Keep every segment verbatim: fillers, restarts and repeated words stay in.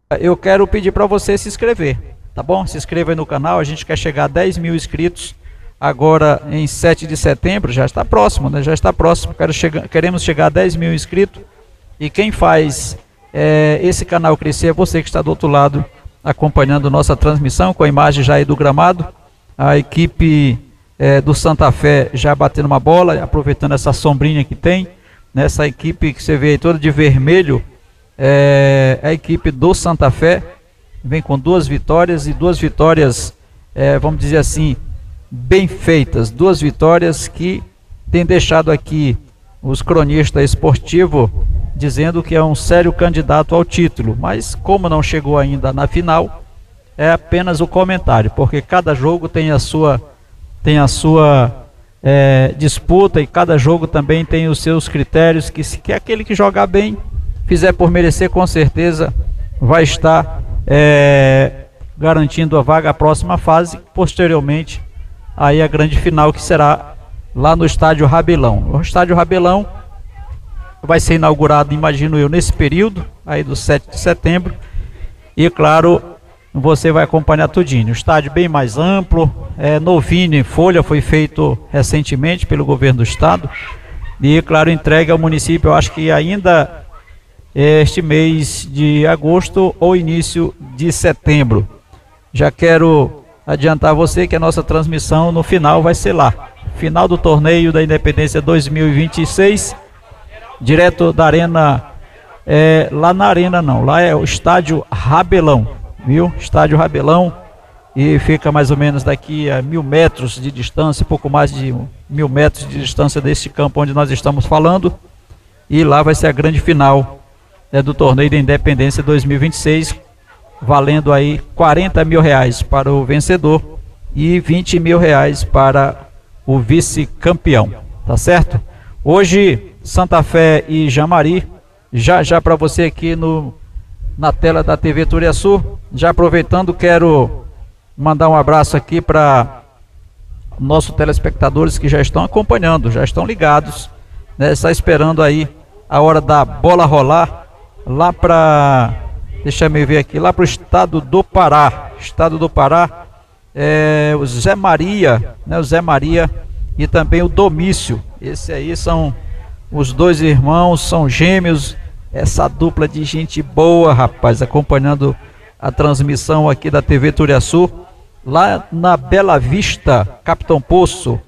Eu quero pedir para você se inscrever, tá bom? Se inscreva aí no canal, a gente quer chegar a dez mil inscritos agora em sete de setembro, já está próximo, né? Já está próximo, Quero chegar, queremos chegar a dez mil inscritos, e quem faz é, esse canal crescer é você que está do outro lado, acompanhando nossa transmissão, com a imagem já aí do gramado, a equipe é, do Santa Fé já batendo uma bola, aproveitando essa sombrinha que tem, nessa equipe que você vê aí toda de vermelho, é a equipe do Santa Fé, vem com duas vitórias, e duas vitórias, é, vamos dizer assim, bem feitas, duas vitórias que tem deixado aqui os cronistas esportivos dizendo que é um sério candidato ao título, mas como não chegou ainda na final, é apenas o comentário, porque cada jogo tem a sua, tem a sua é, disputa, e cada jogo também tem os seus critérios, que se quer aquele que jogar bem, fizer por merecer, com certeza vai estar é, garantindo a vaga à próxima fase, posteriormente aí a grande final, que será lá no estádio Rabelão. O estádio Rabelão vai ser inaugurado, imagino eu, nesse período aí do sete de setembro, e claro, você vai acompanhar tudinho. O estádio bem mais amplo, é novinho em folha, foi feito recentemente pelo governo do estado, e claro, entregue ao município, eu acho que ainda este mês de agosto ou início de setembro. Já quero adiantar você que a nossa transmissão no final vai ser lá, final do torneio da Independência dois mil e vinte e seis, direto da arena, é, lá na arena não, lá é o estádio Rabelão, viu? Estádio Rabelão, e fica mais ou menos daqui a mil metros de distância, pouco mais de mil metros de distância desse campo onde nós estamos falando, e lá vai ser a grande final é, do torneio da Independência dois mil e vinte e seis, valendo aí quarenta mil reais para o vencedor e vinte mil reais para o vice-campeão, tá certo? Hoje Santa Fé e Jamari, já já para você aqui no, na tela da T V Turiaçu. Já aproveitando, quero mandar um abraço aqui para nossos telespectadores que já estão acompanhando, já estão ligados, né? Está esperando aí a hora da bola rolar, lá para, deixa eu ver aqui, lá para o estado do Pará, estado do Pará, é, o Zé Maria, né, o Zé Maria e também o Domício, esse aí são os dois irmãos, são gêmeos, essa dupla de gente boa, rapaz, acompanhando a transmissão aqui da T V Turiaçu, lá na Bela Vista, Capitão Poço,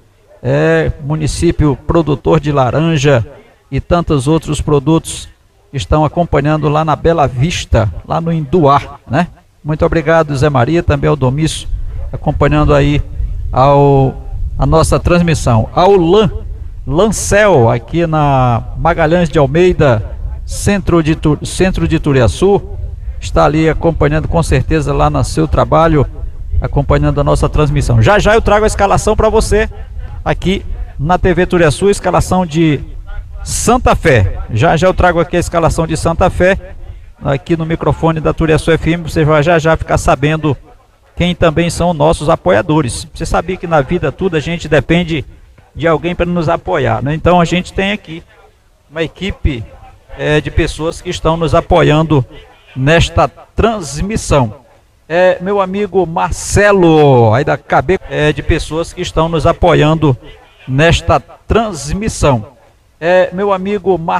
é, município produtor de laranja e tantos outros produtos, estão acompanhando lá na Bela Vista, lá no Induá, né? Muito obrigado, Zé Maria, também ao Domício, acompanhando aí ao, a nossa transmissão. Ao Lan, Lancel, aqui na Magalhães de Almeida, centro de, centro de Turiaçu, está ali acompanhando com certeza lá no seu trabalho, acompanhando a nossa transmissão. Já já eu trago a escalação para você aqui na T V Turiaçu, escalação de Santa Fé. Já já eu trago aqui a escalação de Santa Fé, aqui no microfone da Turiaçu F M, você vai já já ficar sabendo quem também são nossos apoiadores. Você sabia que na vida tudo a gente depende de alguém para nos apoiar, né? Então a gente tem aqui uma equipe é, de pessoas que estão nos apoiando nesta transmissão. É, meu amigo Marcelo, aí da K B, é, de pessoas que estão nos apoiando nesta transmissão. É, meu amigo Marcelo.